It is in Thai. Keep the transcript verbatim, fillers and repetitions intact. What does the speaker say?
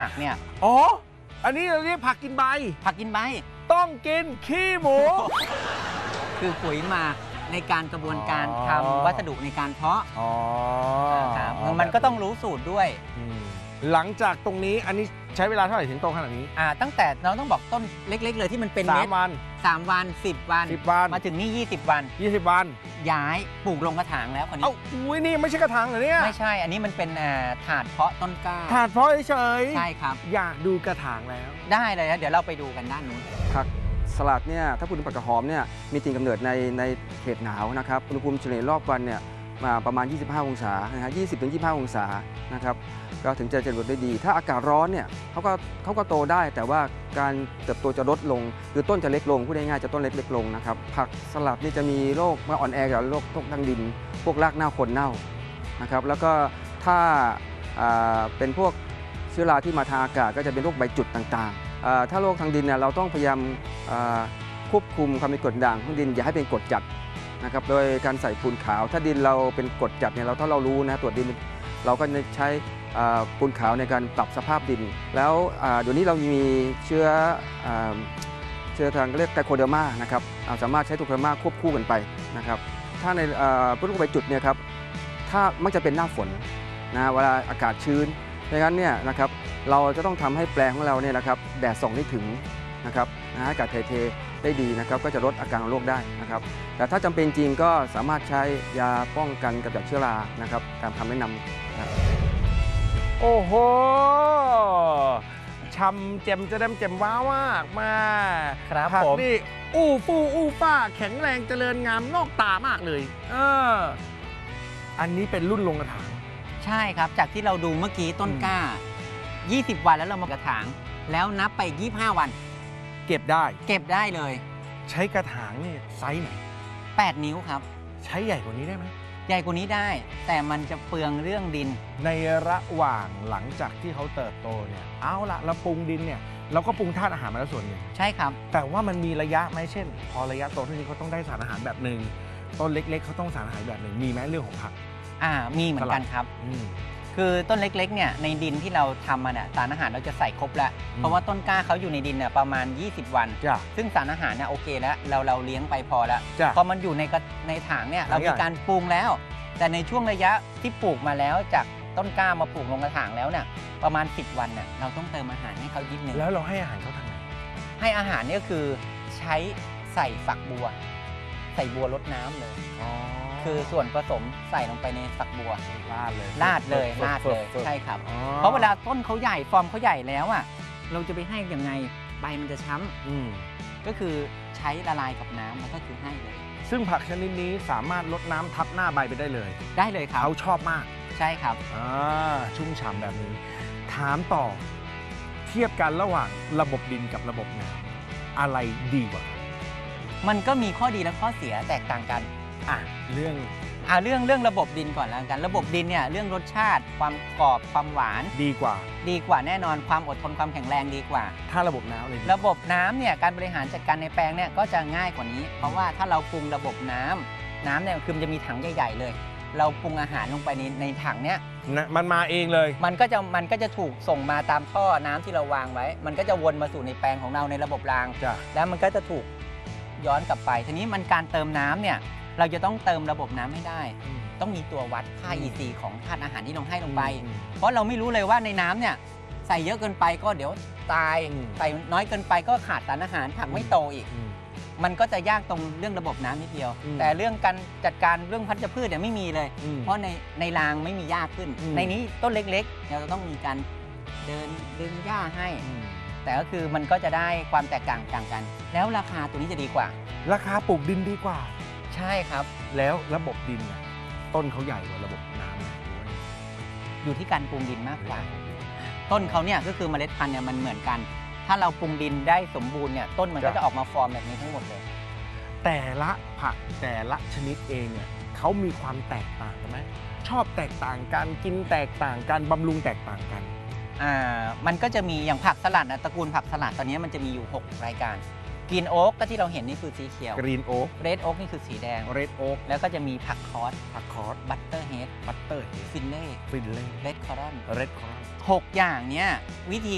ผักเนี่ยอ๋ออันนี้เราเรียกผักกินใบผักกินใบต้องกินขี้หมูคือปุ๋ยหมักในการกระบวนการทำวัสดุในการเพาะอ๋อครับมันก็ต้องรู้สูตรด้วยหลังจากตรงนี้อันนี้ใช้เวลาเท่าไหร่ถึงโตขนาดนี้อ่าตั้งแต่เราต้องบอกต้นเล็กๆเลยที่มันเป็นเม็ดสามวันสามวันสิบวันสิบวันมาถึงนี่ยี่สิบวันยี่สิบวันย้ายปลูกลงกระถางแล้วคนนี้เอ้าอุ้ยนี่ไม่ใช่กระถางเหรอเนี่ยไม่ใช่อันนี้มันเป็นถาดเพาะต้นกล้าถาดเพาะเฉยใช่ครับอยากดูกระถางแล้วได้เลยนะเดี๋ยวเราไปดูกันด้านนู้นผักสลัดเนี่ยถ้าพูดถึงผักกระหอมเนี่ยมีถิ่นกำเนิดในในเขตหนาวนะครับอุณหภูมิเฉลี่ยรอบวันเนี่ยมาประมาณยี่สิบห้าองศานะฮะยี่สิบถึงยี่สิบห้าองศานะครับก็ถึงจะเจริญได้ดีถ้าอากาศร้อนเนี่ยเขาก็เขาก็โตได้แต่ว่าการเติบโตจะลดลงหรือต้นจะเล็กลงพูดง่ายๆจะต้นเล็กเล็กลงนะครับผักสลัดนี่จะมีโรคมาอ่อนแอกับโรคพวกทางดินพวกรากเน่าคนเน่านะครับแล้วก็ถ้าเป็นพวกเชื้อราที่มาทางอากาศก็จะเป็นโรคใบจุดต่างๆถ้าโรคทางดินเนี่ยเราต้องพยายามควบคุมความเป็นกรดด่างของดินอย่าให้เป็นกรดจัดนะครับโดยการใส่ปูนขาวถ้าดินเราเป็นกรดจัดเนี่ยเราถ้าเรารู้นะตรวจดินเราก็ใช้ปูนขาวในการปรับสภาพดินแล้วเดี๋ยวนี้เรามีเชื้อเชื้อทางเรียกไตโคเดอร์มานะครับสามารถใช้ไตโคเดอร์มาควบคู่กันไปนะครับถ้าในพืชลูกใบจุดเนี่ยครับถ้ามักจะเป็นหน้าฝนนะเวลาอากาศชื้นดังนั้นเนี่ยนะครับเราจะต้องทำให้แปลงของเราเนี่ยนะครับแดดส่องได้ถึงนะครับนะอากาศเทเทได้ดีนะครับก็จะลดอาการของโรคได้นะครับแต่ถ้าจำเป็นจริงก็สามารถใช้ยาป้องกันกำจัดเชื้อรานะครับตามคำแนะนำครับโอ้โหชำเจ็มจะดำเจ็มว้าวมากมาครับผักผมนี่อู้ฟู่อู้ฟ้าแข็งแรงเจริญงามนอกตามากเลยเอออันนี้เป็นรุ่นลงกระถางใช่ครับจากที่เราดูเมื่อกี้ต้นกล้ายี่สิบวันแล้วเรามากระถางแล้วนับไปยี่สิบห้าวันเก็บได้เก็บได้เลยใช้กระถางนี่ไซส์ไหนแปดนิ้วครับใช้ใหญ่กว่านี้ได้ไหมใหญ่กว่านี้ได้แต่มันจะเปลืองเรื่องดินในระหว่างหลังจากที่เขาเติบโตเนี่ยเอาละเราปรุงดินเนี่ยเราก็ปรุงธาตุอาหารมาแล้วส่วนหนึ่งใช่ครับแต่ว่ามันมีระยะไหมเช่นพอระยะโตเท่านี้เขาต้องได้สารอาหารแบบหนึ่งต้นเล็กๆเขาต้องสารอาหารแบบหนึ่งมีไหมเรื่องของผักอ่ามีเหมือนกันครับคือต้นเล็กๆเนี่ยในดินที่เราทำมาเนี่ยสารอาหารเราจะใส่ครบแล้วเพราะว่าต้นกล้าเขาอยู่ในดินเนี่ยประมาณยี่สิบวันซึ่งสารอาหารเนี่ยโอเคแล้วเราเราเลี้ยงไปพอแล้วพอมันอยู่ในในถังเนี่ยเรามีการปรุงแล้วแต่ในช่วงระยะที่ปลูกมาแล้วจากต้นกล้ามาปลูกลงกระถางแล้วเนี่ยประมาณสิบวันเนี่ยเราต้องเติมอาหารให้เขานิดนึงแล้วเราให้อาหารเขาทำไงให้อาหารเนี่ยคือใช้ใส่ฝักบัวใส่บัวรดน้ำเลยคือส่วนผสมใส่ลงไปในฝักบัวราดเลยราดเลยราดเลยใช่ครับเพราะเวลาต้นเขาใหญ่ฟอร์มเขาใหญ่แล้วอ่ะเราจะไปให้ยังไงใบมันจะช้ำก็คือใช้ละลายกับน้ำแล้วก็คือให้เลยซึ่งผักชนิดนี้สามารถลดน้ำทับหน้าใบไปได้เลยได้เลยครับเขาชอบมากใช่ครับอ่าชุ่มฉ่ำแบบนี้ถามต่อเทียบกันระหว่างระบบดินกับระบบน้ำอะไรดีกว่ามันก็มีข้อดีและข้อเสียแตกต่างกันอ่ะเรื่องอ่ะเรื่องเรื่องระบบดินก่อนแล้วกันระบบดินเนี่ยเรื่องรสชาติความกรอบความหวานดีกว่าดีกว่าแน่นอนความอดทนความแข็งแรงดีกว่าถ้าระบบน้ำเลยระบบน้ำเนี่ยการบริหารจัดการในแปลงเนี่ยก็จะง่ายกว่านี้เพราะว่าถ้าเราปรุงระบบน้ำน้ำเนี่ยคือมันจะมีถังใหญ่ๆเลยเราปรุงอาหารลงไปในในถังเนี้ยมันมาเองเลยมันก็จะมันก็จะถูกส่งมาตามท่อน้ำที่เราวางไว้มันก็จะวนมาสู่ในแปลงของเราในระบบรางแล้วมันก็จะถูกย้อนกลับไปทีนี้มันการเติมน้ำเนี่ยเราจะต้องเติมระบบน้ำให้ได้ต้องมีตัววัดค่า อี ซี ของธาตุอาหารที่เราให้ลงไปเพราะเราไม่รู้เลยว่าในน้ำเนี่ยใส่เยอะเกินไปก็เดี๋ยวตายใส่น้อยเกินไปก็ขาดสารอาหารผักไม่โตอีกมันก็จะยากตรงเรื่องระบบน้ำนิดเดียวแต่เรื่องการจัดการเรื่องพันธุ์พืชเนี่ยไม่มีเลยเพราะในในรางไม่มีหญ้าขึ้นในนี้ต้นเล็กๆเราจะต้องมีการเดินดึงหญ้าให้แต่ก็คือมันก็จะได้ความแตกต่างต่างกันแล้วราคาตัวนี้จะดีกว่าราคาปลูกดินดีกว่าใช่ครับแล้วระบบดินต้นเขาใหญ่กว่าระบบน้ำอยู่ที่การปรุงดินมากกว่าต้นเขาเนี่ยก็คือเมล็ดพันธุ์เนี่ยมันเหมือนกันถ้าเราปรุงดินได้สมบูรณ์เนี่ยต้นมันก็จะออกมาฟอร์มแบบนี้ทั้งหมดเลยแต่ละผักแต่ละชนิดเองเนี่ยเขามีความแตกต่างกันไหมชอบแตกต่างกันกินแตกต่างกันบำรุงแตกต่างกันอ่ามันก็จะมีอย่างผักสลัดนะตระกูลผักสลัดตอนนี้มันจะมีอยู่หกรายการกรีนโอ๊กก็ที่เราเห็นนี่คือสีเขียวกรีนโอ๊กเรดโอ๊กนี่คือสีแดงเรดโอ๊กแล้วก็จะมีผักคอสผักคอสบัตเตอร์เฮดบัตเตอร์เฮดฟินเล่ฟินเล่เรดคอรอนเรดคอรอนหกอย่างเนี้ยวิธี